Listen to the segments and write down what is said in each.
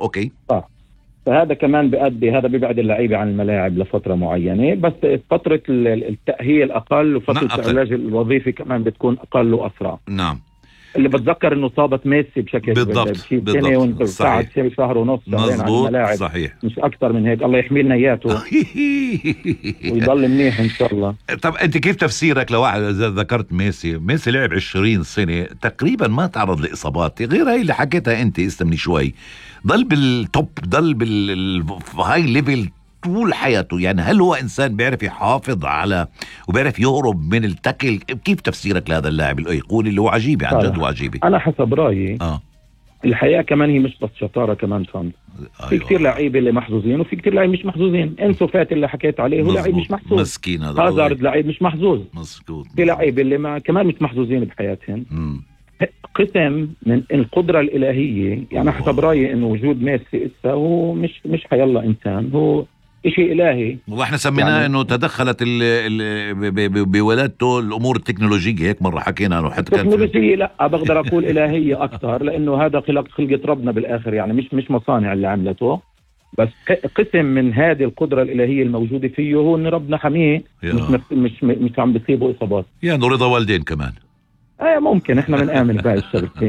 اوكي. فهذا كمان هذا بيبعد اللعيبة عن الملاعب لفترة معينة، بس فترة التأهيل أقل، وفترة العلاج الوظيفي كمان بتكون أقل وأسرع. نعم. اللي بتذكر إنه صابت ميسي بشكل بالضبط صحيح شهر ونص شهرين عن الملاعب، صحيح مش أكثر من هيك. الله يحمي لنا إياته ويضل منيح إن شاء الله. طب أنت كيف تفسيرك لواحد إذا ذكرت ميسي لعب 20 سنة تقريبا ما تعرض لإصابات غير هاي اللي حكيتها أنت استمني شوي، ضل بالتوب، ضل بالهاي ليفل طول حياته. يعني هل هو إنسان بيعرف يحافظ على وبيعرف يهرب من التاكل؟ كيف تفسيرك لهذا اللاعب الأيقوني اللي هو عجيب عن جد وعجيبي؟ أنا حسب رأيي الحياة كمان هي مش بس شطارة، كمان فن. في كتير لعيبة اللي محظوظين وفي كتير لعيبة مش محظوظين. انسو فاتي اللي حكيت عليه هو لعيب مش محظوظ، مسكين. هازارد لعيب مش محظوظ، في لعيبة اللي كمان مش محظوظين بحياتهم. قسم من القدرة الإلهية. يعني حسب رأيي إنه وجود ميسي هو مش حيالله إنسان، هو إشي إلهي. والله إحنا سميناه يعني إنه تدخلت بولادته الأمور التكنولوجية، هيك مرة حكينا عنه. حتى التكنولوجية لا بقدر أقول إلهية أكثر، لأنه هذا خلقة ربنا بالآخر، يعني مش مصانع اللي عملته، بس قسم من هذه القدرة الإلهية الموجودة فيه هو إن ربنا حميه مش عم بيصيبه إصابات. يعني رضا والدين كمان. ممكن احنا بنآمن بهاي الشبكة.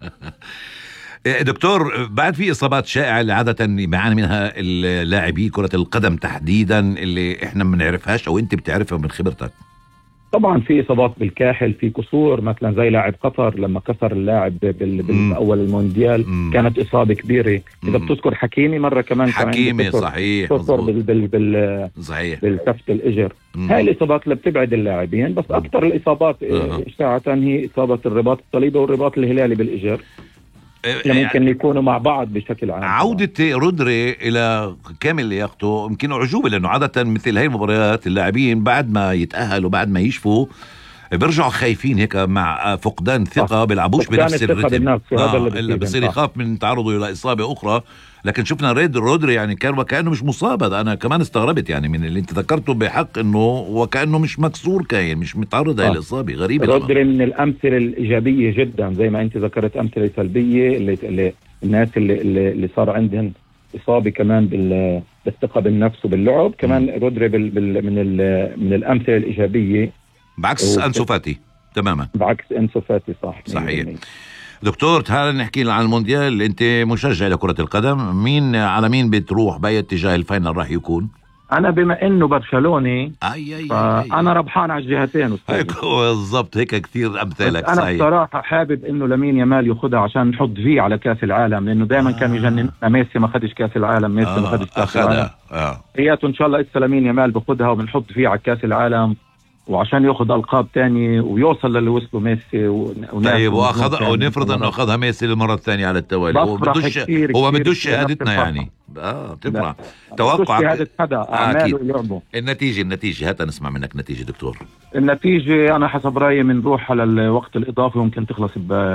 دكتور، بعد في إصابات شائعة اللي عادة بيعاني منها اللاعبي كرة القدم تحديدا اللي احنا ما بنعرفهاش او انت بتعرفها من خبرتك. طبعا في إصابات بالكاحل، في كسور مثلا زي لاعب قطر لما كسر اللاعب بالأول المونديال كانت إصابة كبيرة. إذا بتذكر حكيمي مرة كمان حكيمي صحيح صحيح بالكفت الإجر. هاي الإصابات اللي بتبعد اللاعبين، بس أكثر الإصابات إشاعة هي إصابة الرباط الصليبي والرباط الهلالي بالإجر، ممكن يكونوا مع بعض بشكل عام. عودة رودري إلى كامل لياقته يمكن أعجوبة، لأنه عادة مثل هاي المباريات اللاعبين بعد ما يتأهلوا بعد ما يشفوا بيرجعوا خايفين هيك مع فقدان ثقة، بيلعبوش بنفس الرتم، بصير يخاف من تعرضه إلى إصابة أخرى. لكن شفنا رودري يعني كأنه مش مصاب. أنا كمان استغربت يعني من اللي انت ذكرته بحق إنه وكأنه مش مكسور، كاين مش متعرض إلى الإصابة. غريبة. رودري من الأمثلة الإيجابية جدا، زي ما انت ذكرت أمثلة سلبية اللي الناس اللي صار عندهم إصابة كمان بالثقة بالنفس وباللعب. كمان رودري من الأمثلة الإيجابية بعكس أنسو فاتي تماما. بعكس أنسو فاتي صحيح. دكتور، تعال نحكي عن المونديال. انت مشجع لكرة القدم، على مين بتروح بأي اتجاه الفاينل راح يكون؟ انا بما انه برشلوني انا ربحان على الجهتين. هيك بالضبط، هيك كثير امثالك. انا صحيح. بصراحة حابب انه لامين يامال ياخدها عشان نحط فيه على كاس العالم، لانه دائما كان يجنن ميسي ما خدش كاس العالم، ميسي ما خدش كاس العالم. هياته ان شاء الله لامين يامال بخدها وبنحط فيه على كاس العالم، وعشان ياخذ ألقاب تاني ويوصل للي وصلوا ميسي طيب، ونفرض انه اخذها ميسي للمرة الثانية على التوالي. هو بدوش شهادتنا يعني. تفرح. توقع أكيد. النتيجة هات نسمع منك نتيجة دكتور. النتيجة أنا حسب رأيي بنروح على الوقت الإضافي وممكن تخلص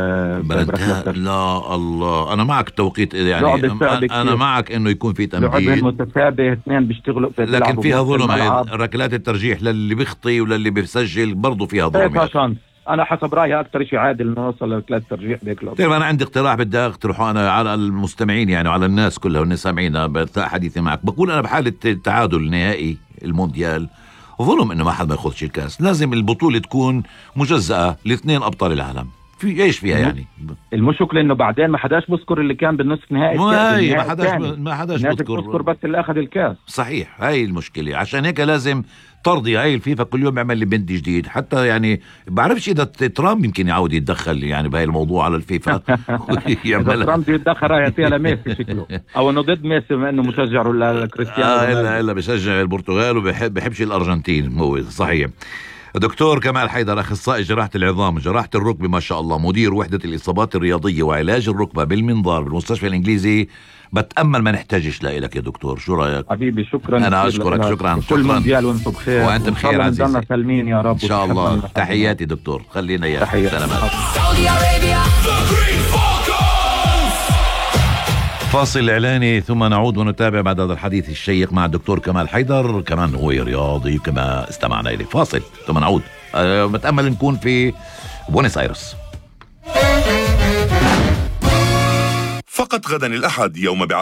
لا الله، أنا معك التوقيت يعني. أنا معك إنه يكون في تمديد. لعبة متشابه، اثنين بيشتغلوا، لكن فيها ظلم. ركلات الترجيح للي بيخطي وللي بيسجل برضو فيها ظلم. أنا حسب رأيي أكتر شيء عادل نوصل لثلاث ترجيح بهيك. طيب، أنا عندي اقتراح بدي أقترحه أنا على المستمعين يعني وعلى الناس كلها والناس سامعين بثاء حديثي معك. بقول أنا بحالة تعادل نهائي المونديال ظلم إنه ما حد ما ياخذش الكاس. لازم البطولة تكون مجزأة لاثنين أبطال العالم. في ايش فيها يعني؟ المشكلة انه بعدين ما حداش بذكر اللي كان بالنصف نهائي. ما حداش بذكر بس اللي اخذ الكاس. صحيح، هاي المشكلة. عشان هيك لازم ترضي. هاي الفيفا كل يوم بيعمل لي بند جديد. حتى يعني بعرفش اذا ترامب يمكن يعود يتدخل يعني بهاي الموضوع على الفيفا. اذا ترامب يتدخل يعطيها لميسي شكله، او انه ضد ميسي بما انه مشجع لكريستيانو. الا بشجع البرتغال وبحبش الارجنتين. هو صحيح. دكتور كمال حيدر، أخصائي جراحة العظام جراحة الركبة ما شاء الله، مدير وحدة الإصابات الرياضية وعلاج الركبة بالمنظار بالمستشفى الإنجليزي. بتأمل ما نحتاجش لك يا دكتور. شو رأيك؟ حبيبي شكرا. أنا أشكرك. شكرا. كل مونديال وانتم بخير. وأنت بخير عزيزي. سلمين يا رب إن شاء الله. تحياتي دكتور. خلينا يا سلامات. فاصل إعلاني ثم نعود ونتابع بعد هذا الحديث الشيق مع الدكتور كمال حيدر. كمان هو رياضي كما استمعنا إليه. فاصل ثم نعود. بتأمل نكون في بوينس آيرس. فقط غدا الأحد يوم